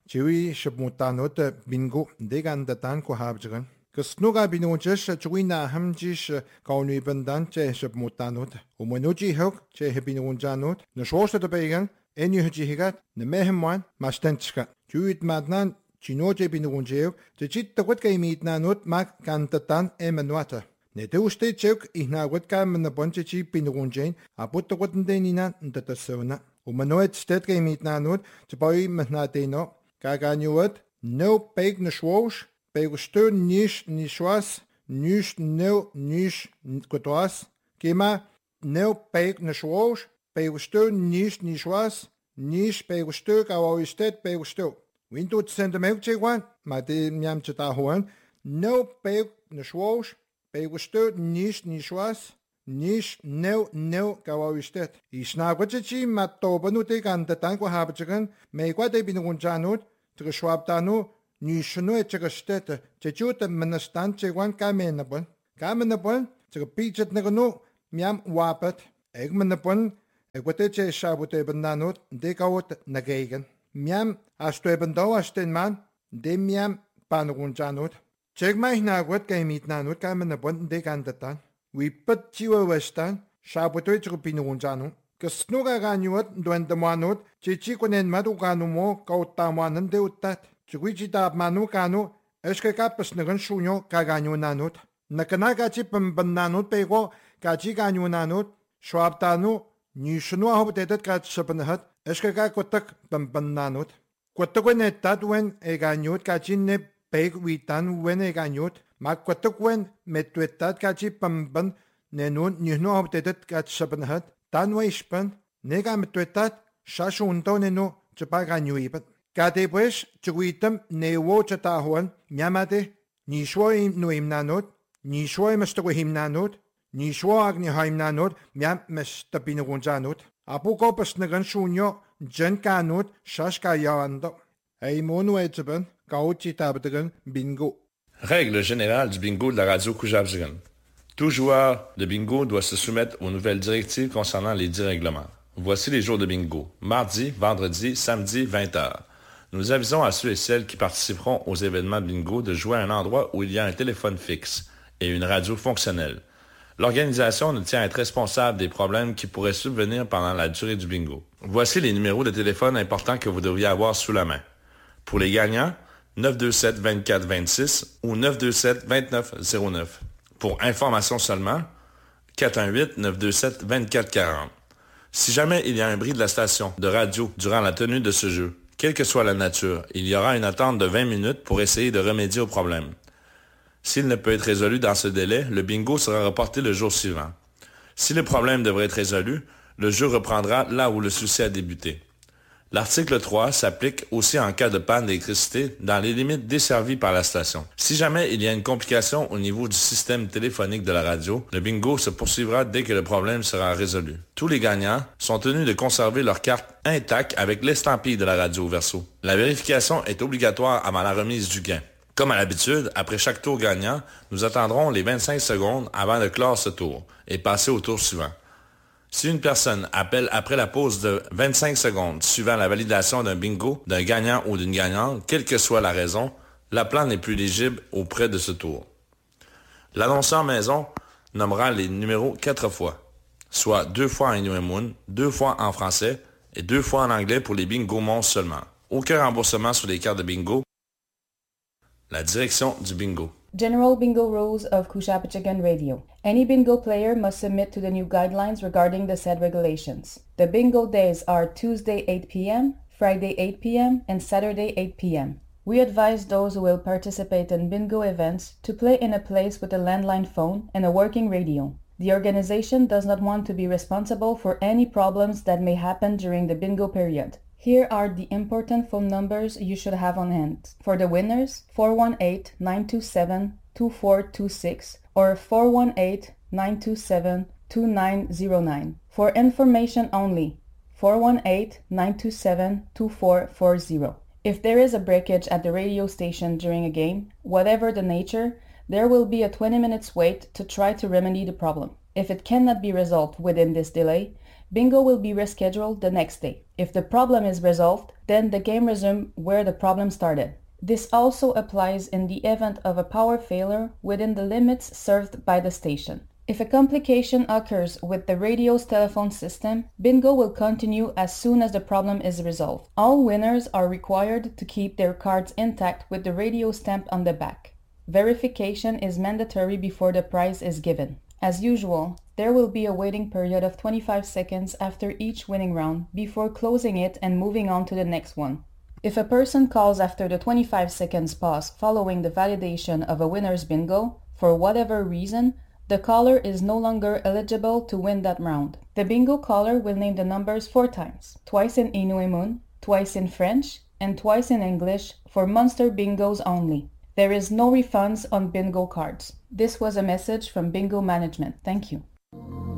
Chewy shipmutanot bingo degandatan ko habjagan. Kasnuga binujes chwina hamjish kauni bandan che shipmutanot. Umunuji hok che hebinunjanot. Na shosta de began enu higat ne mehemwan mastanchka. Chuit madnan chinoje binunjeo che chit takwat kay mitnanot mak kantatan emanwata. Ne tuste chuk ihnawat kam na bonche chi binunjain aput takwat denina ntatasona. Umanoet stet kay mitnanot che boy mahnateno. Kaganyuat, no peg na schwosh, pegustur nish nishwas, nish no nish kotoas, kema no peg na schwosh, pegustur nish nishwas, nish pegustur kawawistet pegustur. Wintut sentimek chegwan, mate miam chetahuan, no peg na schwosh, pegustur nish nishwas, nish no kawawistet. Isnagwachi matobanute kantatan ko habachagan, mekwate binugunjanut, Trishwabtanu, Nishunu Chegasteta, Chechuta Manastan Chewan Kamenabon, Kamenabon, Chepichet Nagano, Miam Wapet, Egmanabon, Equateche Shabute Bananut, Dekawat Nagagan, Miam Astrebando Astenman, De Miam Panugunjanut, Chegmai Nagwat Gamit Nanut, Kamenabon, Dekandatan, we put Chiwa Westan, Shabute Chupinunjanu. Kasnuga ganyuat duan damanut, chichikunen maduganu mo kautamanan deutat. Chiquichita manu kanu, eskakapas nagan sunyo kaganyu nanut. Nakanagachi pambananut pego, kachi ganyu nanut, swabtanu, nishunu ahobetet katsapanahat, eskakakotak pambananut. Quataguenetat wen eganyut kachine peg witan wen eganyut, makwatakwen metuetat kachi pamban nenun nihnu ahobetet katsapanahat. Tanweishpan, nega metuetat, shashuntoneno, chapaganyuipat. Kate pues, chuitam newo chatahuan, nyamate, nishwoim nuimnanot, nishwoim mestaguhimnanot, nishwo agnihaimnanot, myam mestapinugunjanot. Apuko pasnagan shunyo, jen kanot, shashkayawando. Aimonu etzaban, kauchitabdagan, bingo. Règle générale du bingo de la radio Kujabjigan. Tout joueur de bingo doit se soumettre aux nouvelles directives concernant les 10 règlements. Voici les jours de bingo. Mardi, vendredi, samedi, 20h. Nous avisons à ceux et celles qui participeront aux événements bingo de jouer à un endroit où il y a un téléphone fixe et une radio fonctionnelle. L'organisation ne tient à être responsable des problèmes qui pourraient subvenir pendant la durée du bingo. Voici les numéros de téléphone importants que vous devriez avoir sous la main. Pour les gagnants, 927-24-26 ou 927-29-09. Pour information seulement, 418-927-2440. Si jamais il y a un bris de la station de radio durant la tenue de ce jeu, quelle que soit la nature, il y aura une attente de 20 minutes pour essayer de remédier au problème. S'il ne peut être résolu dans ce délai, le bingo sera reporté le jour suivant. Si le problème devrait être résolu, le jeu reprendra là où le souci a débuté. L'article 3 s'applique aussi en cas de panne d'électricité dans les limites desservies par la station. Si jamais il y a une complication au niveau du système téléphonique de la radio, le bingo se poursuivra dès que le problème sera résolu. Tous les gagnants sont tenus de conserver leur carte intacte avec l'estampille de la radio au verso. La vérification est obligatoire avant la remise du gain. Comme à l'habitude, après chaque tour gagnant, nous attendrons les 25 secondes avant de clore ce tour et passer au tour suivant. Si une personne appelle après la pause de 25 secondes suivant la validation d'un bingo, d'un gagnant ou d'une gagnante, quelle que soit la raison, l'appelant n'est plus éligible auprès de ce tour. L'annonceur maison nommera les numéros 4 fois, soit 2 fois en Inuimun, 2 fois en français et 2 fois en anglais pour les bingo monstres seulement. Aucun remboursement sur les cartes de bingo. La direction du bingo. General Bingo Rules of Kushapachagan Radio. Any bingo player must submit to the new guidelines regarding the said regulations. The bingo days are Tuesday 8 p.m., Friday 8 p.m., and Saturday 8 p.m. We advise those who will participate in bingo events to play in a place with a landline phone and a working radio. The organization does not want to be responsible for any problems that may happen during the bingo period. Here are the important phone numbers you should have on hand. For the winners, 418-927-2426 or 418-927-2909. For information only, 418-927-2440. If there is a breakage at the radio station during a game, whatever the nature, there will be a 20 minutes wait to try to remedy the problem. If it cannot be resolved within this delay, bingo will be rescheduled the next day. If the problem is resolved, then the game resumes where the problem started. This also applies in the event of a power failure within the limits served by the station. If a complication occurs with the radio's telephone system, bingo will continue as soon as the problem is resolved. All winners are required to keep their cards intact with the radio stamp on the back. Verification is mandatory before the prize is given. As usual, there will be a waiting period of 25 seconds after each winning round before closing it and moving on to the next one. If a person calls after the 25 seconds pause following the validation of a winner's bingo, for whatever reason, the caller is no longer eligible to win that round. The bingo caller will name the numbers 4 times, twice in Inuimun, twice in French, and twice in English for Monster bingos only. There is no refunds on bingo cards. This was a message from Bingo Management. Thank you.